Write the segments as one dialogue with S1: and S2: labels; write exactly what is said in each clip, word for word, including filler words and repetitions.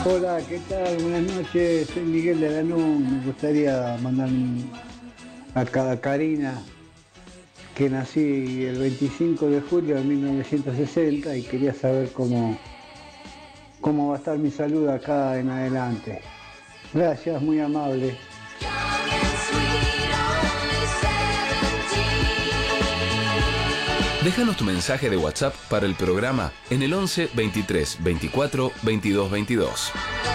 S1: Hola, ¿qué tal? Buenas noches, soy Miguel de Lanús. Me gustaría mandar a, Ka- a Karina, que nací el veinticinco de julio de mil novecientos sesenta y quería saber cómo, cómo va a estar mi salud acá en adelante. Gracias, muy amable.
S2: Déjanos tu mensaje de WhatsApp para el programa en el once veintitrés veinticuatro veintidós veintidós.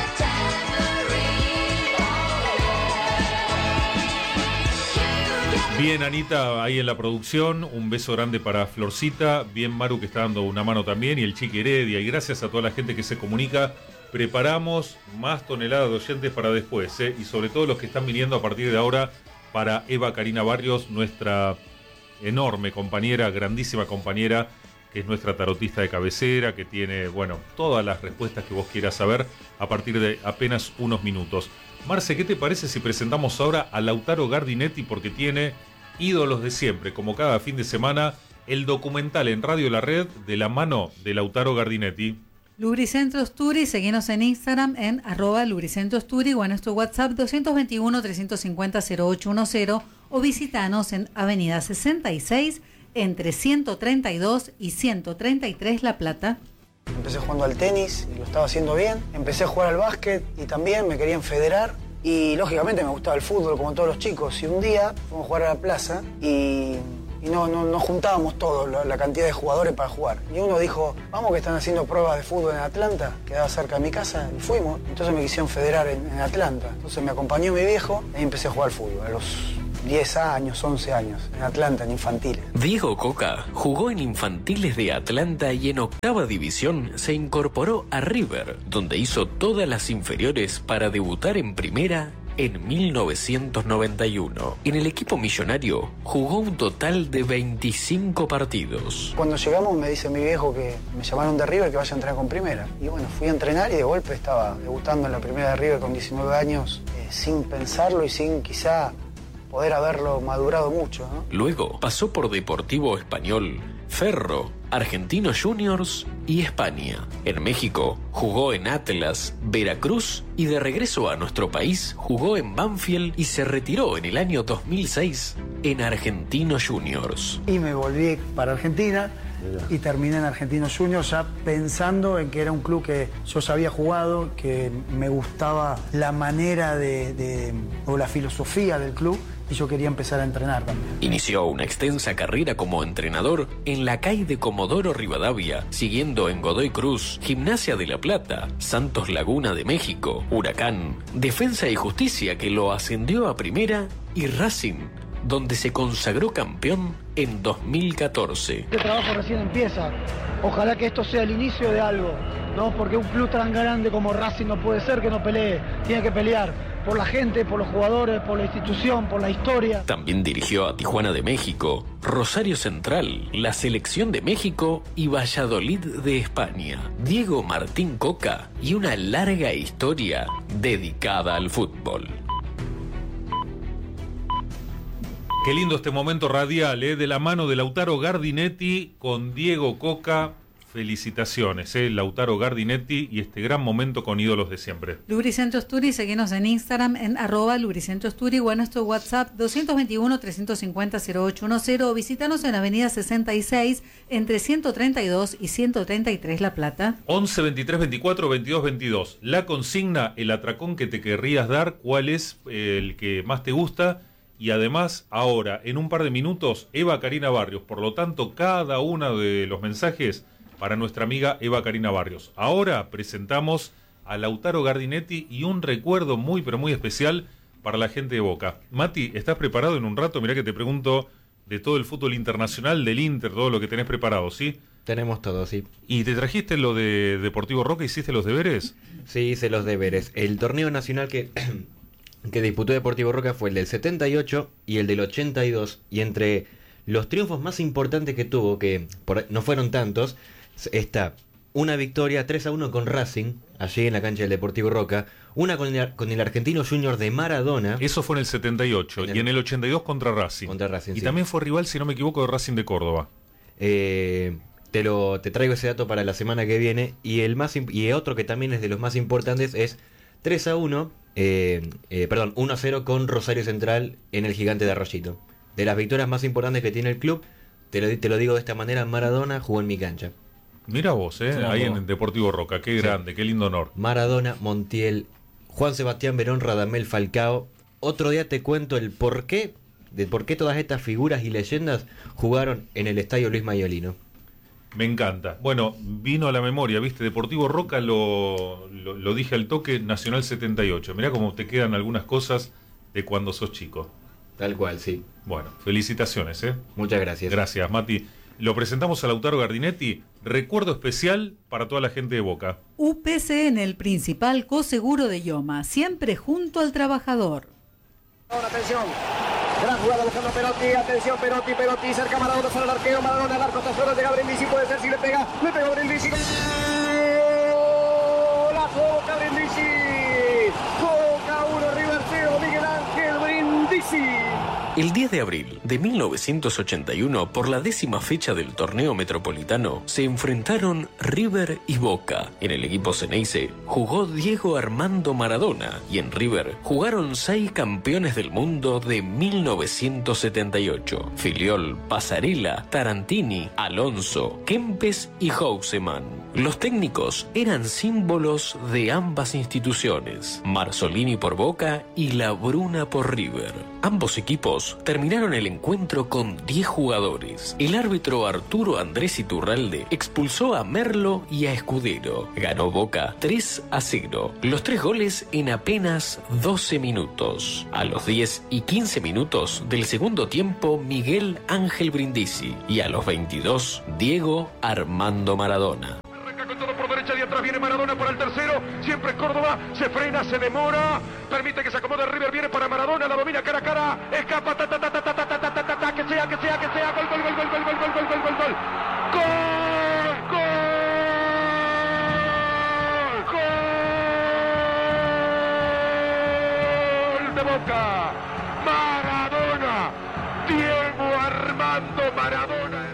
S3: Bien, Anita, ahí en la producción, un beso grande para Florcita, bien Maru que está dando una mano también, y el Chiqui Heredia, y gracias a toda la gente que se comunica. Preparamos más toneladas de oyentes para después, ¿eh? Y sobre todo los que están viniendo a partir de ahora para Eva Karina Barrios, nuestra enorme compañera, grandísima compañera, que es nuestra tarotista de cabecera, que tiene, bueno, todas las respuestas que vos quieras saber a partir de apenas unos minutos. Marce, ¿qué te parece si presentamos ahora a Lautaro Gardinetti? Porque tiene ídolos de siempre, como cada fin de semana, el documental en Radio La Red de la mano de Lautaro Gardinetti.
S4: Lubricentros Turi, seguinos en Instagram en arroba Lubricentros Turi o en nuestro WhatsApp dos dos uno, tres cinco cero, cero ocho uno cero o visitanos en Avenida sesenta y seis entre ciento treinta y dos y ciento treinta y tres La Plata.
S5: Empecé jugando al tenis y lo estaba haciendo bien. Empecé a jugar al básquet y también me querían federar. Y lógicamente me gustaba el fútbol como todos los chicos. Y un día fuimos a jugar a la plaza y, y no, no, no juntábamos todos la, la cantidad de jugadores para jugar. Y uno dijo, vamos que están haciendo pruebas de fútbol en Atlanta, quedaba cerca de mi casa, y fuimos. Entonces me quisieron federar en, en Atlanta. Entonces me acompañó mi viejo y empecé a jugar al fútbol a los diez años, once años, en Atlanta, en infantiles.
S6: Diego Coca jugó en infantiles de Atlanta y en octava división se incorporó a River, donde hizo todas las inferiores para debutar en primera en mil novecientos noventa y uno. En el equipo millonario jugó un total de veinticinco partidos.
S5: Cuando llegamos me dice mi viejo que me llamaron de River que vaya a entrenar con primera. Y bueno, fui a entrenar y de golpe estaba debutando en la primera de River con diecinueve años, eh, sin pensarlo y sin quizá poder haberlo madurado mucho, ¿no?
S6: Luego pasó por Deportivo Español, Ferro, Argentinos Juniors y España. En México jugó en Atlas, Veracruz y de regreso a nuestro país jugó en Banfield y se retiró en el año dos mil seis en Argentinos Juniors.
S5: Y me volví para Argentina y terminé en Argentinos Juniors ya pensando en que era un club que yo ya había jugado, que me gustaba la manera de, de o la filosofía del club. Y yo quería empezar a entrenar también.
S6: Inició una extensa carrera como entrenador en la C A I de Comodoro Rivadavia, siguiendo en Godoy Cruz, Gimnasia de La Plata, Santos Laguna de México, Huracán, Defensa y Justicia que lo ascendió a primera y Racing, donde se consagró campeón en dos mil catorce.
S5: Este trabajo recién empieza. Ojalá que esto sea el inicio de algo, ¿no? Porque un club tan grande como Racing no puede ser que no pelee. Tiene que pelear por la gente, por los jugadores, por la institución, por la historia.
S6: También dirigió a Tijuana de México, Rosario Central, la Selección de México y Valladolid de España. Diego Martín Coca y una larga historia dedicada al fútbol.
S3: Qué lindo este momento radial, ¿eh? De la mano de Lautaro Gardinetti con Diego Coca. Felicitaciones, ¿eh? Lautaro Gardinetti y este gran momento con ídolos de siempre.
S4: Lubricentros Turi, seguinos en Instagram en arroba Lubricentros Turi o en nuestro WhatsApp dos dos uno, tres cinco cero, cero ocho uno cero o visítanos en Avenida sesenta y seis entre ciento treinta y dos y ciento treinta y tres La Plata.
S3: once veintitrés veinticuatro veintidós veintidós. La consigna, el atracón que te querrías dar, cuál es eh, el que más te gusta. Y además, ahora, en un par de minutos, Eva Karina Barrios. Por lo tanto, cada uno de los mensajes para nuestra amiga Eva Karina Barrios. Ahora presentamos a Lautaro Gardinetti y un recuerdo muy, pero muy especial para la gente de Boca. Mati, ¿estás preparado en un rato? Mirá que te pregunto de todo el fútbol internacional, del Inter, todo lo que tenés preparado, ¿sí?
S7: Tenemos todo, sí.
S3: ¿Y te trajiste lo de Deportivo Roca? ¿Hiciste los deberes?
S7: Sí, hice los deberes. El torneo nacional que... que disputó Deportivo Roca fue el del setenta y ocho y el del ochenta y dos, y entre los triunfos más importantes que tuvo, que por, no fueron tantos, está una victoria tres a uno con Racing, allí en la cancha del Deportivo Roca, una con el, con el Argentino Junior de Maradona.
S3: Eso fue en el setenta y ocho, en el, y en el ochenta y dos contra Racing.
S7: Contra Racing,
S3: y
S7: sí.
S3: también fue rival, si no me equivoco, de Racing de Córdoba.
S7: Eh, te lo te traigo ese dato para la semana que viene. Y el más y otro que también es de los más importantes es tres a uno, eh, eh, perdón, uno a cero con Rosario Central en el Gigante de Arroyito. De las victorias más importantes que tiene el club, te lo, te lo digo de esta manera, Maradona jugó en mi cancha.
S3: Mira vos, eh,
S7: Sí,
S3: ahí
S7: no.
S3: en Deportivo Roca, qué
S7: Sí.
S3: grande, qué lindo honor.
S7: Maradona, Montiel, Juan Sebastián Verón, Radamel Falcao. Otro día te cuento el por qué, de por qué todas estas figuras y leyendas jugaron en el Estadio Luis Maiolino.
S3: Me encanta. Bueno, vino a la memoria, ¿viste? Deportivo Roca lo, lo, lo dije al toque, Nacional setenta y ocho. Mirá cómo te quedan algunas cosas de cuando sos chico.
S7: Tal cual, sí.
S3: Bueno, felicitaciones, ¿eh?
S7: Muchas gracias.
S3: Gracias, Mati. Lo presentamos a Lautaro Gardinetti. Recuerdo especial para toda la gente de Boca.
S4: U P C en el principal coseguro de Yoma, siempre junto al trabajador.
S8: Ahora atención, gran jugada Alejandro Perotti, atención Perotti, Perotti, cerca Maradona, sale el arquero, Maradona, el arco está fuera, llega Brindisi, puede ser si le pega, le pega Brindisi. ¡Golazo Boca Brindisi! Boca uno, River cero, Miguel Ángel Brindisi.
S6: El diez de abril de mil novecientos ochenta y uno, por la décima fecha del torneo metropolitano, se enfrentaron River y Boca. En el equipo Ceneice jugó Diego Armando Maradona y en River jugaron seis campeones del mundo de mil novecientos setenta y ocho: Filiol, Pasarela, Tarantini, Alonso, Kempes y Houseman. Los técnicos eran símbolos de ambas instituciones: Marzolini por Boca y La Bruna por River. Ambos equipos terminaron el encuentro con diez jugadores. El árbitro Arturo Andrés Iturralde expulsó a Merlo y a Escudero. Ganó Boca tres a cero. Los tres goles en apenas doce minutos. A los diez y quince minutos del segundo tiempo, Miguel Ángel Brindisi. Y a los veintidós, Diego Armando Maradona.
S8: Arranca con todo por derecha y atrás viene Maradona para el tercero, siempre Córdoba, se frena, se demora, permite que se acomode River, viene para Maradona, la domina cara a cara, escapa, ta ta ta ta ta ta ta ta ta ta ta, que sea, que sea, que sea, gol, gol, gol, gol, gol, gol, gol, gol, gol, gol, gol, gol, gol de Boca, Maradona, Diego Armando Maradona.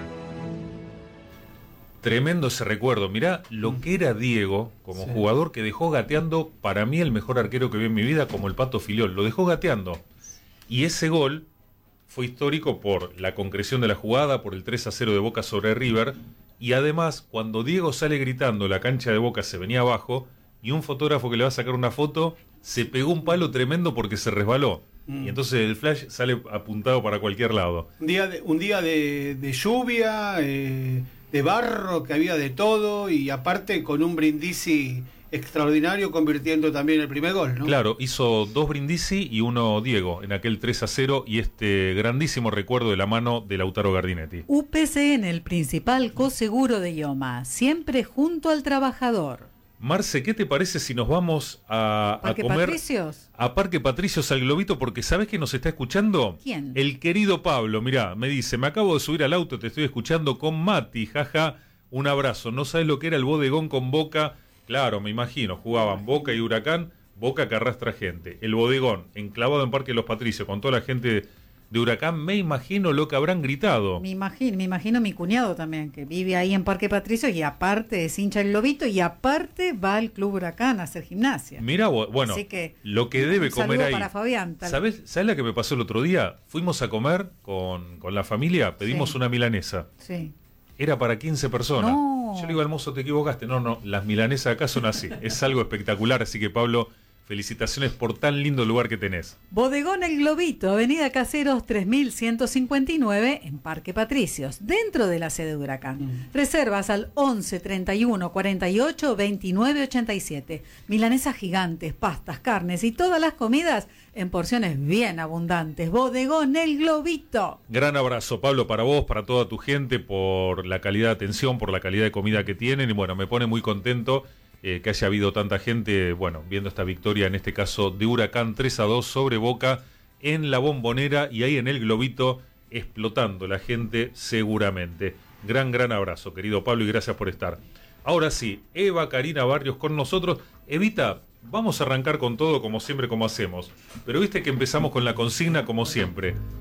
S3: Tremendo ese recuerdo. Mirá lo que era Diego como
S1: Sí.
S3: jugador, que dejó gateando, para mí el mejor arquero que vi en mi vida, como el Pato Filiol. Lo dejó gateando. Y ese gol fue histórico por la concreción de la jugada, por el tres a cero de Boca sobre River. Y además, cuando Diego sale gritando, la cancha de Boca se venía abajo, y un fotógrafo que le va a sacar una foto se pegó un palo tremendo porque se resbaló.
S9: Mm.
S3: Y entonces el flash sale apuntado para cualquier lado.
S9: Un día de, un día de, de lluvia, eh, de barro, que había de todo, y aparte con un Brindisi extraordinario convirtiendo también el primer gol, ¿no?
S3: Claro, hizo dos Brindisi y uno Diego en aquel tres a cero, y este grandísimo recuerdo de la mano de Lautaro Gardinetti.
S4: U P C en el principal coseguro de Yoma, siempre junto al trabajador.
S3: Marce, ¿qué te parece si nos vamos a, a
S4: ¿Parque
S3: comer
S4: Patricios?
S3: a Parque Patricios al Globito? Porque ¿sabés quién nos está escuchando?
S4: ¿Quién?
S3: El querido Pablo. Mirá, me dice, me acabo de subir al auto, te estoy escuchando con Mati, jaja, un abrazo. No sabes lo que era el bodegón con Boca. Claro, me imagino, jugaban Boca y Huracán, Boca que arrastra gente. El bodegón, enclavado en Parque Los Patricios, con toda la gente de Huracán, me imagino lo que habrán gritado.
S4: Me imagino, me imagino mi cuñado también, que vive ahí en Parque Patricio y aparte es hincha del Lobito y aparte va al Club Huracán a hacer gimnasia.
S3: Mira, bueno,
S4: Así que,
S3: lo que debe
S4: un
S3: comer
S4: saludo
S3: ahí.
S4: para Fabián, tal-
S3: ¿Sabes, ¿Sabes la que me pasó el otro día? Fuimos a comer con, con la familia, pedimos
S4: Sí.
S3: una milanesa.
S4: Sí.
S3: Era para quince personas.
S4: No.
S3: Yo le digo al mozo, te equivocaste. No, no, las milanesas acá son así. Es algo espectacular, así que Pablo, felicitaciones por tan lindo lugar que tenés.
S4: Bodegón El Globito, Avenida Caseros tres mil ciento cincuenta y nueve en Parque Patricios, dentro de la sede de Huracán.
S9: Mm.
S4: Reservas al once treinta y uno cuarenta y ocho veintinueve ochenta y siete. Milanesas gigantes, pastas, carnes y todas las comidas en porciones bien abundantes. Bodegón El Globito.
S3: Gran abrazo, Pablo, para vos, para toda tu gente, por la calidad de atención, por la calidad de comida que tienen. Y bueno, me pone muy contento eh, que haya habido tanta gente, bueno, viendo esta victoria, en este caso de Huracán tres a dos sobre Boca en la Bombonera, y ahí en el Globito explotando la gente seguramente. Gran, gran abrazo, querido Pablo, y gracias por estar. Ahora sí, Eva Karina Barrios con nosotros. Evita, vamos a arrancar con todo como siempre, como hacemos. Pero viste que empezamos con la consigna como siempre.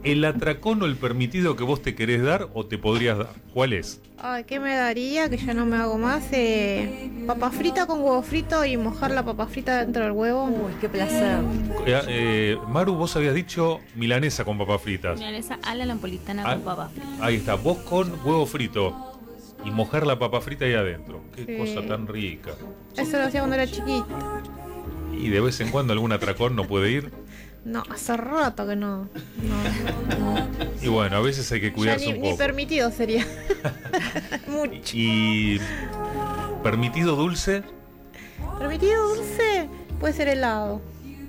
S3: ¿El atracón o el permitido que vos te querés dar o te podrías dar? ¿Cuál es?
S10: Ay, ¿qué me daría? Que ya no me hago más. Eh, papa frita con huevo frito y mojar la papa frita dentro del huevo.
S4: Uy, qué placer.
S3: Eh, eh, Maru, vos habías dicho milanesa con papas fritas.
S11: Milanesa a la napolitana
S3: Ah,
S11: con papas fritas.
S3: Ahí está, vos con huevo frito y mojar la papa frita ahí adentro. Qué
S10: Sí.
S3: cosa tan rica.
S10: Eso lo hacía cuando era chiquita.
S3: Y de vez en cuando algún atracón no puede ir.
S10: No, hace rato que no. no, no.
S3: Y bueno, a veces hay que
S10: Ya
S3: cuidarse
S10: ni,
S3: un
S10: ni
S3: poco.
S10: permitido sería. Mucho.
S3: Y permitido dulce,
S10: Permitido dulce puede ser helado.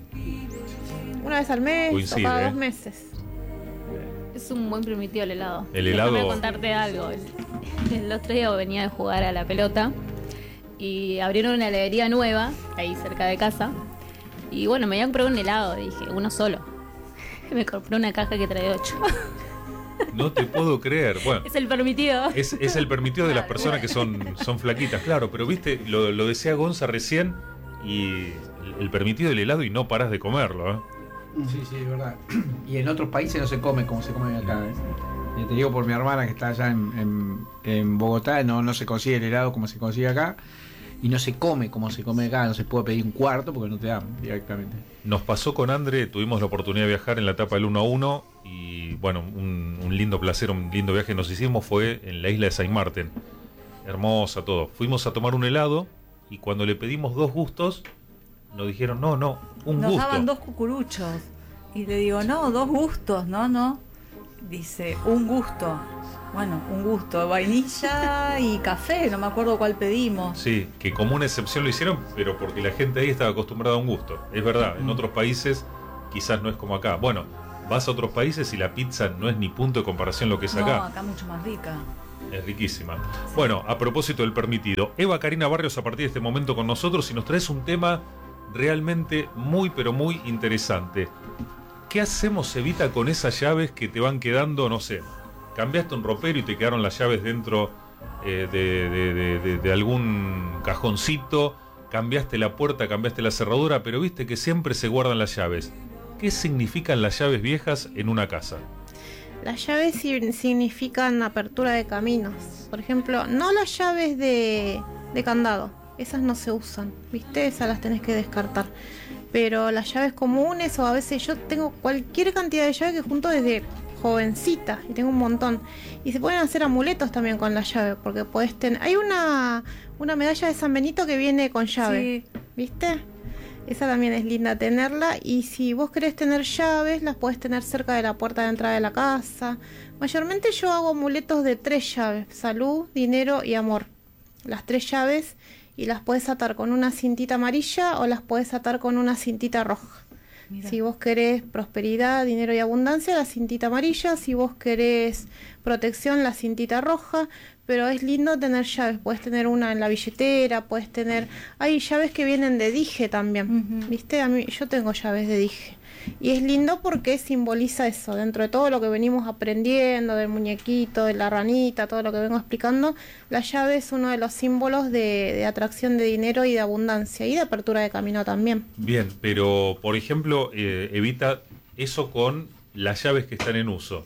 S10: Una vez al mes
S3: Coincide,
S10: o cada
S3: ¿eh?
S10: dos meses.
S11: Es un buen permitido el helado.
S3: El helado-
S11: Déjame contarte algo. El, el otro día venía de jugar a la pelota y abrieron una heladería nueva ahí cerca de casa. Y bueno, me iban a comprar un helado. Dije, uno solo. Me compré una caja que trae ocho.
S3: no te puedo creer. Bueno,
S11: Es el permitido.
S3: es, es el permitido de las personas que son, son flaquitas, claro, pero viste, lo, lo decía Gonza recién, y el, el permitido del helado y no parás de comerlo, ¿eh?
S12: Sí, sí, es verdad. Y en otros países no se come como se come acá. ¿eh? Y te digo por mi hermana que está allá en, en, en Bogotá, no, no se consigue el helado como se consigue acá. Y no se come como se come acá, no se puede pedir un cuarto porque no te dan directamente.
S3: Nos pasó con Andre, tuvimos la oportunidad de viajar en la etapa del uno a uno y bueno, un, un lindo placer, un lindo viaje nos hicimos fue en la isla de Saint Martin. Hermosa todo. Fuimos a tomar un helado y cuando le pedimos dos gustos, nos dijeron, no, no, un
S4: Nos
S3: gusto.
S4: daban dos cucuruchos. Y le digo, no, dos gustos, no, no. Dice, un gusto. Bueno, un gusto, vainilla y café, no me acuerdo cuál pedimos.
S3: Sí, que como una excepción lo hicieron, pero porque la gente ahí estaba acostumbrada a un gusto. Es verdad, en otros países quizás no es como acá. Bueno, vas a otros países y la pizza no es ni punto de comparación lo que es
S4: No,
S3: acá.
S4: acá mucho más rica.
S3: Es riquísima. Bueno, a propósito del permitido, Eva Karina Barrios a partir de este momento con nosotros y nos traes un tema realmente muy pero muy interesante. ¿Qué hacemos, Evita, con esas llaves que te van quedando, no sé, cambiaste un ropero y te quedaron las llaves dentro eh, de, de, de, de, de algún cajoncito, cambiaste la puerta, cambiaste la cerradura, pero viste que siempre se guardan las llaves? ¿Qué significan las llaves viejas en una casa?
S10: Las llaves si- significan apertura de caminos. Por ejemplo, no las llaves de, de candado. Esas no se usan, ¿viste? Esas las tenés que descartar. Pero las llaves comunes o a veces yo tengo cualquier cantidad de llaves que junto desde jovencita y tengo un montón. Y se pueden hacer amuletos también con la llave porque podés tener... Hay una, una medalla de San Benito que viene con llave,
S4: Sí.
S10: ¿viste? Esa también es linda tenerla. Y si vos querés tener llaves, las podés tener cerca de la puerta de entrada de la casa. Mayormente yo hago amuletos de tres llaves: salud, dinero y amor. Las tres llaves, y las podés atar con una cintita amarilla o las podés atar con una cintita roja.
S4: Mira.
S10: Si vos querés prosperidad, dinero y abundancia, la cintita amarilla. Si vos querés protección, la cintita roja. Pero es lindo tener llaves. Puedes tener una en la billetera, puedes tener... Hay llaves que vienen de dije también,
S4: Ujú.
S10: ¿viste? A mí, yo tengo llaves de dije. Y es lindo porque simboliza eso. Dentro de todo lo que venimos aprendiendo, del muñequito, de la ranita, todo lo que vengo explicando, la llave es uno de los símbolos de, de atracción de dinero y de abundancia. Y de apertura de camino también.
S3: Bien, pero por ejemplo, eh, Evita, eso con las llaves que están en uso.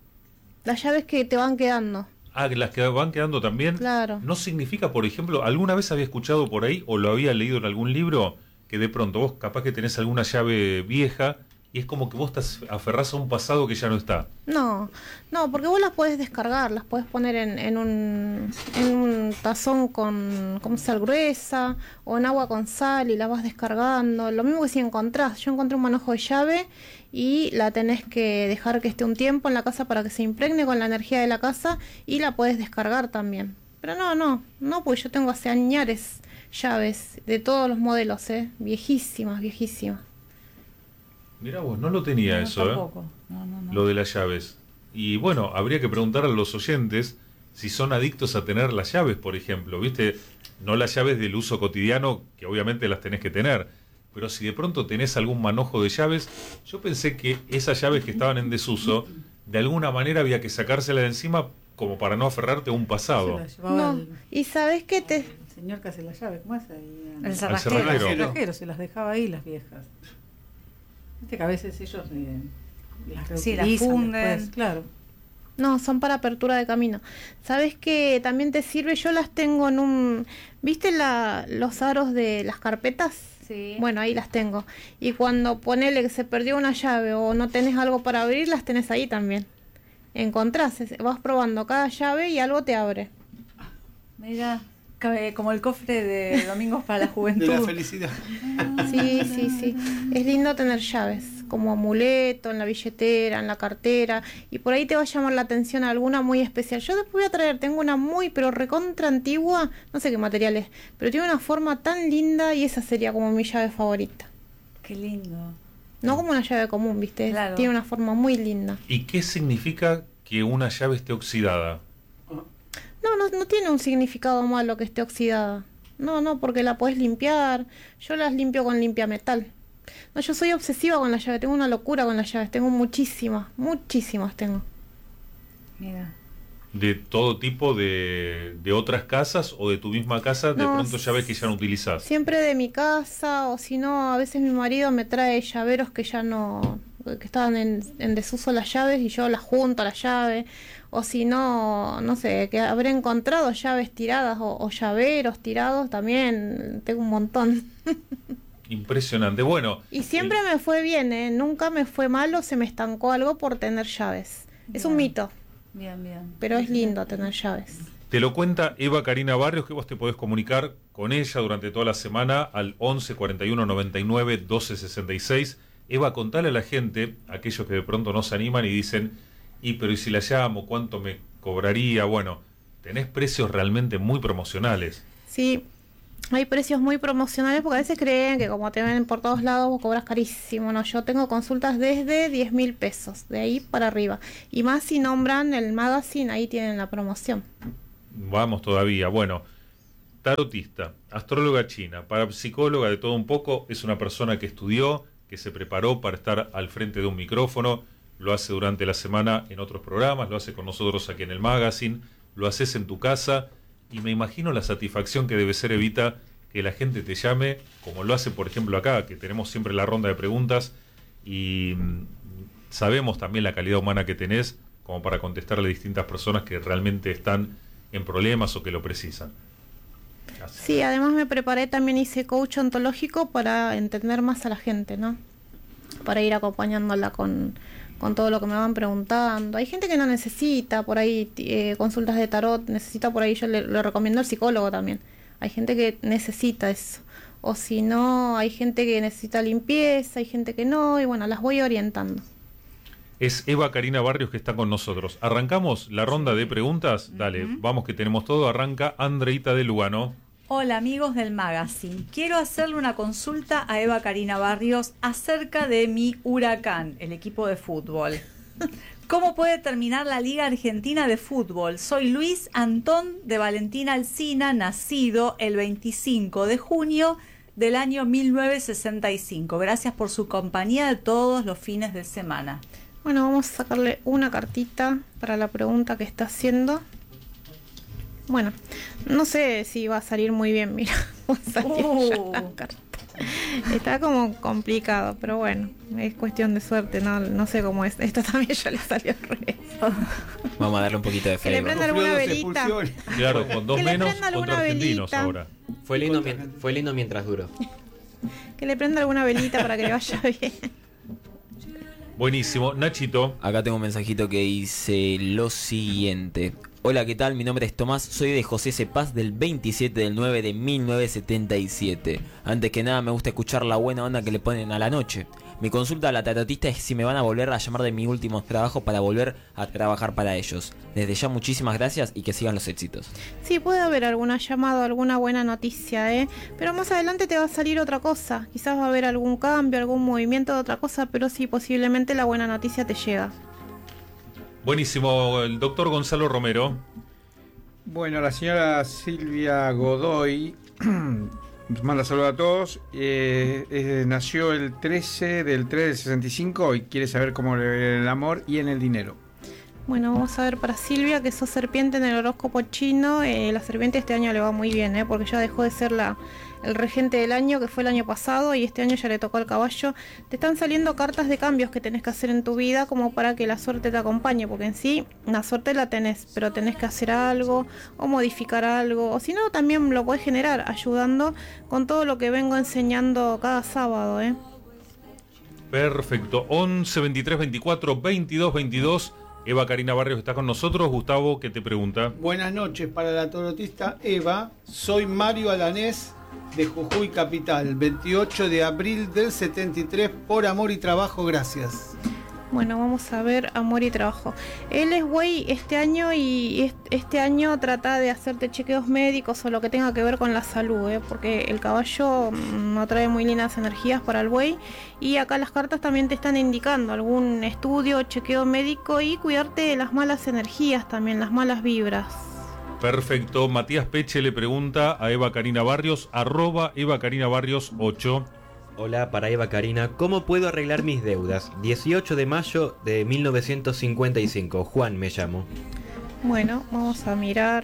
S10: Las llaves que te van quedando.
S3: Ah, las que van quedando también.
S10: Claro.
S3: ¿No significa, por ejemplo, alguna vez había escuchado por ahí o lo había leído en algún libro que de pronto vos capaz que tenés alguna llave vieja y es como que vos te aferrás a un pasado que ya no está?
S10: No, no, porque vos las podés descargar, las podés poner en, en, un, en un tazón con, con sal gruesa o en agua con sal y la vas descargando. Lo mismo que si encontrás. Yo encontré un manojo de llave y la tenés que dejar que esté un tiempo en la casa para que se impregne con la energía de la casa y la podés descargar también. Pero no, no, no, porque yo tengo hace añares llaves de todos los modelos, ¿eh? Viejísimas, viejísimas.
S3: Mirá vos, no lo tenía
S4: No,
S3: eso,
S4: tampoco. No, no, no.
S3: ¿eh? Lo de las llaves. Y bueno, habría que preguntar a los oyentes si son adictos a tener las llaves, por ejemplo, ¿viste? No las llaves del uso cotidiano, que obviamente las tenés que tener, pero si de pronto tenés algún manojo de llaves, yo pensé que esas llaves que estaban en desuso, de alguna manera había que sacárselas de encima como para no aferrarte a un pasado.
S4: Se la llevaba
S10: No,
S4: el,
S10: y sabés que te...
S4: el señor que hace la llave, ¿cómo es ahí?
S10: El
S4: El
S3: cerrajero.
S4: cerrajero. El cerrajero se las dejaba ahí las viejas. Viste que a veces ellos eh, las,
S10: Sí,
S4: las
S10: las
S4: funden,
S10: después.
S4: claro.
S10: No, son para apertura de camino. ¿Sabes qué también te sirve? Yo las tengo en un... ¿Viste la, los aros de las carpetas?
S11: Sí.
S10: Bueno, ahí las tengo. Y cuando ponele que se perdió una llave o no tenés algo para abrir, las tenés ahí también. Encontrás, vas probando cada llave y algo te abre.
S4: Mira, cabe como el cofre de Domingos para la Juventud.
S9: De la felicidad.
S10: Sí, sí, sí. Es lindo tener llaves, como amuleto, en la billetera, en la cartera. Y por ahí te va a llamar la atención alguna muy especial. Yo después voy a traer, tengo una muy, pero recontra antigua, no sé qué material es, pero tiene una forma tan linda y esa sería como mi llave favorita.
S4: Qué lindo.
S10: No como una llave común, ¿viste?
S4: Claro.
S10: Tiene una forma muy linda.
S3: ¿Y qué significa que una llave esté oxidada?
S10: No, no, no tiene un significado malo que esté oxidada. No, no, porque la podés limpiar. Yo las limpio con limpiametal. No, yo soy obsesiva con la llave, tengo una locura con las llaves, tengo muchísimas, muchísimas tengo.
S4: Mira.
S3: ¿De todo tipo de, de otras casas o de tu misma casa? De
S10: No,
S3: pronto llaves que ya no utilizás.
S10: Siempre de mi casa, o si no, a veces mi marido me trae llaveros que ya no, que estaban en, en desuso las llaves y yo las junto a la llave. O si no, no sé, que habré encontrado llaves tiradas o, o llaveros tirados también, tengo un montón.
S3: Impresionante. Bueno.
S10: Y siempre me fue bien, ¿eh? Nunca me fue mal o se me estancó algo por tener llaves. Es un mito.
S4: Bien, bien.
S10: Pero es lindo tener llaves.
S3: Te lo cuenta Eva Karina Barrios, que vos te podés comunicar con ella durante toda la semana al once cuarenta y uno noventa y nueve doce sesenta y seis. Eva, contale a la gente, aquellos que de pronto no se animan y dicen, y pero ¿y si la llamo? ¿Cuánto me cobraría? Bueno, tenés precios realmente muy promocionales.
S10: Sí, hay precios muy promocionales porque a veces creen que como te ven por todos lados vos cobras carísimo. No, yo tengo consultas desde diez mil pesos, de ahí para arriba. Y más si nombran el magazine, ahí tienen la promoción.
S3: Vamos todavía. Bueno, tarotista, astróloga china, parapsicóloga de todo un poco, es una persona que estudió, que se preparó para estar al frente de un micrófono, lo hace durante la semana en otros programas, lo hace con nosotros aquí en el magazine, lo haces en tu casa, y me imagino la satisfacción que debe ser, Evita, que la gente te llame, como lo hace por ejemplo acá, que tenemos siempre la ronda de preguntas, y mm, sabemos también la calidad humana que tenés, como para contestarle a distintas personas que realmente están en problemas o que lo precisan. Así.
S10: Sí, además me preparé, también hice coach ontológico para entender más a la gente, ¿no? Para ir acompañándola con, con todo lo que me van preguntando. Hay gente que no necesita por ahí eh, consultas de tarot, necesita por ahí, yo le, le recomiendo al psicólogo también. Hay gente que necesita eso. O si no, hay gente que necesita limpieza, hay gente que no, y bueno, las voy orientando.
S3: Es Eva Karina Barrios que está con nosotros. ¿Arrancamos la ronda de preguntas? Uh-huh. Dale, vamos que tenemos todo. Arranca Andreita de Lugano.
S4: Hola amigos del magazine, quiero hacerle una consulta a Eva Karina Barrios acerca de mi Huracán, el equipo de fútbol. ¿Cómo puede terminar la Liga Argentina de Fútbol? Soy Luis Antón de Valentina Alsina, nacido el veinticinco de junio del año mil novecientos sesenta y cinco. Gracias por su compañía de todos los fines de semana.
S10: Bueno, vamos a sacarle una cartita para la pregunta que está haciendo. Bueno, no sé si va a salir muy bien, mira, va a salir
S4: uh.
S10: ya la carta. Está como complicado, pero bueno, es cuestión de suerte, no, no sé cómo es. Esto también ya le salió al revés.
S7: Vamos a darle un poquito de fe.
S10: Que le prenda alguna velita.
S3: Claro, con dos
S10: que
S3: menos contra argentinos
S10: velita.
S3: ahora.
S7: Fue lindo, fue lindo mientras duró.
S10: Que le prenda alguna velita para que le vaya bien.
S3: Buenísimo. Nachito.
S13: Acá tengo un mensajito que dice lo siguiente. Hola, ¿qué tal? Mi nombre es Tomás, soy de José Cepaz del veintisiete del nueve de mil novecientos setenta y siete. Antes que nada me gusta escuchar la buena onda que le ponen a la noche. Mi consulta a la tarotista es si me van a volver a llamar de mi último trabajo para volver a trabajar para ellos. Desde ya muchísimas gracias y que sigan los éxitos.
S10: Sí, puede haber alguna llamada, alguna buena noticia, ¿eh? Pero más adelante te va a salir otra cosa. Quizás va a haber algún cambio, algún movimiento de otra cosa, pero sí, posiblemente la buena noticia te llega.
S3: Buenísimo, el doctor Gonzalo Romero.
S12: Bueno, la señora Silvia Godoy nos manda saludos a todos. Eh, eh, nació el trece del tres del sesenta y cinco y quiere saber cómo le va en el amor y en el dinero.
S10: Bueno, vamos a ver para Silvia, que sos serpiente en el horóscopo chino. Eh, la serpiente este año le va muy bien, ¿eh? Porque ya dejó de ser la el regente del año, que fue el año pasado, y este año ya le tocó al caballo. Te están saliendo cartas de cambios que tenés que hacer en tu vida como para que la suerte te acompañe, porque en sí la suerte la tenés, pero tenés que hacer algo o modificar algo, o si no también lo podés generar ayudando con todo lo que vengo enseñando cada sábado, ¿eh?
S3: Perfecto. once, veintitrés, veinticuatro, veintidós, veintidós. Eva Karina Barrios está con nosotros. Gustavo, ¿qué te pregunta?
S9: Buenas noches para la tarotista Eva. Soy Mario Alanés de Jujuy Capital, veintiocho de abril del setenta y tres, por amor y trabajo, gracias.
S10: Bueno, vamos a ver amor y trabajo. Él es güey este año y este año trata de hacerte chequeos médicos o lo que tenga que ver con la salud, ¿eh? Porque el caballo no trae muy lindas energías para el güey, y acá las cartas también te están indicando algún estudio, chequeo médico, y cuidarte de las malas energías también, las malas vibras.
S3: Perfecto. Matías Peche le pregunta a Eva Karina Barrios, arroba Eva Karina Barrios ocho.
S7: Hola, para Eva Karina, ¿cómo puedo arreglar mis deudas? dieciocho de mayo de mil novecientos cincuenta y cinco, Juan me llamo.
S10: Bueno, vamos a mirar.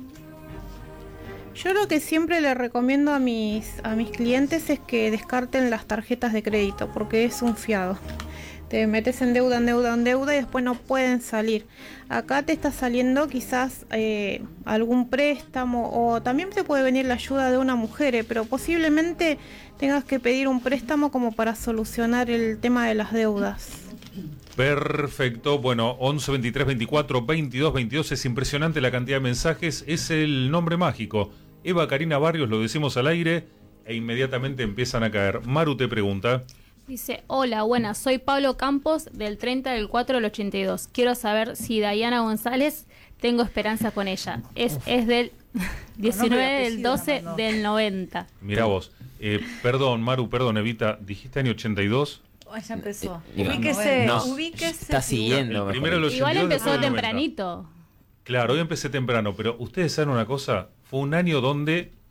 S10: Yo lo que siempre le recomiendo a mis, a mis clientes es que descarten las tarjetas de crédito, porque es un fiado. Te metes en deuda, en deuda, en deuda y después no pueden salir. Acá te está saliendo quizás eh, algún préstamo, o también te puede venir la ayuda de una mujer, eh, pero posiblemente tengas que pedir un préstamo como para solucionar el tema de las deudas.
S3: Perfecto. Bueno, once, veintitrés, veinticuatro, veintidós, veintidós. Es impresionante la cantidad de mensajes. Es el nombre mágico. Eva Karina Barrios, lo decimos al aire e inmediatamente empiezan a caer. Maru te pregunta.
S11: Dice, hola, buenas, soy Pablo Campos del treinta del cuatro del ochenta y dos. Quiero saber si Dayana González, tengo esperanza con ella. Es, es del diecinueve del doce del noventa.
S3: Mirá vos. Eh, perdón, Maru, perdón, Evita, ¿dijiste año ochenta y dos?
S4: Oh, ya empezó.
S13: Eh,
S4: ubíquese,
S13: no,
S4: ubíquese.
S13: está siguiendo.
S3: Primero el ochenta y dos,
S11: Igual empezó
S3: después el noventa.
S11: tempranito.
S3: Claro, hoy empecé temprano, pero ustedes saben una cosa, fue un año donde